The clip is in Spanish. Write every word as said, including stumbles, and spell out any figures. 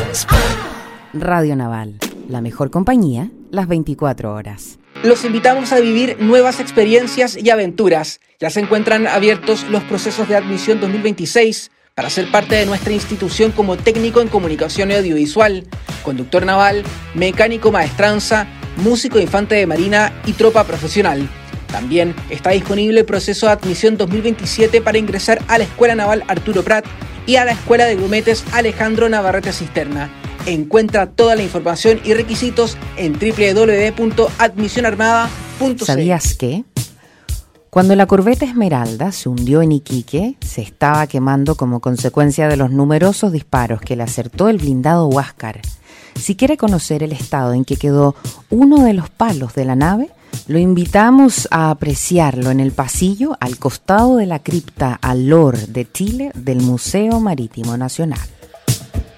Radio Naval, la mejor compañía, las veinticuatro horas. Los invitamos a vivir nuevas experiencias y aventuras. Ya se encuentran abiertos los procesos de admisión dos mil veintiséis para ser parte de nuestra institución como técnico en comunicación audiovisual, conductor naval, mecánico maestranza, músico infante de marina y tropa profesional. También está disponible el proceso de admisión dos mil veintisiete para ingresar a la Escuela Naval Arturo Prat y a la Escuela de Grumetes Alejandro Navarrete Cisterna. Encuentra toda la información y requisitos en doble u doble u doble u punto admisión armada punto c l. ¿Sabías que? Cuando la corbeta Esmeralda se hundió en Iquique, se estaba quemando como consecuencia de los numerosos disparos que le acertó el blindado Huáscar. Si quiere conocer el estado en que quedó uno de los palos de la nave, lo invitamos a apreciarlo en el pasillo al costado de la cripta Alor de Chile del Museo Marítimo Nacional.